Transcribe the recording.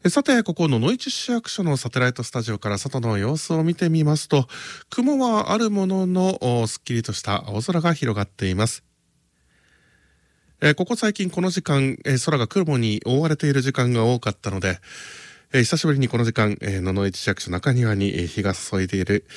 さて、ここ野々市市役所のサテライトスタジオから外の様子を見てみますと、雲はあるものの、すっきりとした青空が広がっています。ここ最近この時間、空が雲に覆われている時間が多かったので、久しぶりにこの時間、野々市市役所中庭に、日が注いでいる、